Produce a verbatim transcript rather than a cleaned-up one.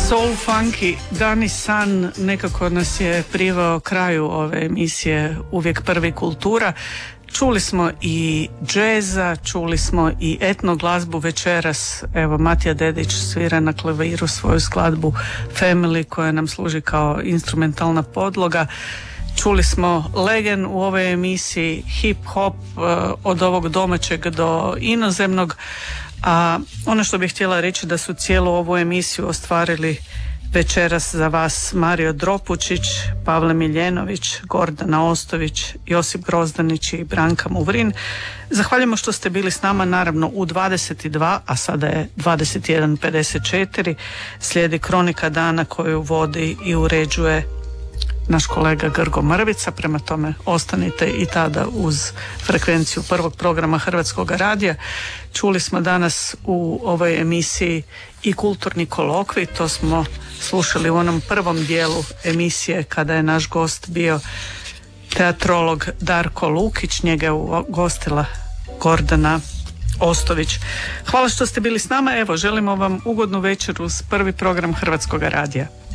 Soul funky Dani San nekako nas je priveo kraju ove emisije Uvijek prvi kultura. Čuli smo i džeza, čuli smo i etno glazbu večeras. Evo, Matija Dedić svira na klaviru svoju skladbu Family koja nam služi kao instrumentalna podloga. Čuli smo legen u ovoj emisiji, hip hop od ovog domaćeg do inozemnog. A ono što bih htjela reći da su cijelu ovu emisiju ostvarili večeras za vas Mario Dropučić, Pavle Miljenović, Gordana Ostović, Josip Grozdanić i Branka Muvrin. Zahvaljujemo što ste bili s nama, naravno u dvadeset dva, a sada je dvadeset jedan pedeset četiri. Slijedi Kronika dana koju vodi i uređuje naš kolega Grgo Mrvica, prema tome ostanite i tada uz frekvenciju prvog programa Hrvatskog radija. Čuli smo danas u ovoj emisiji i kulturni kolokvij, to smo slušali u onom prvom dijelu emisije kada je naš gost bio teatrolog Darko Lukić, njega je ugostila Gordana Ostović. Hvala što ste bili s nama, evo želimo vam ugodnu večer uz prvi program Hrvatskog radija.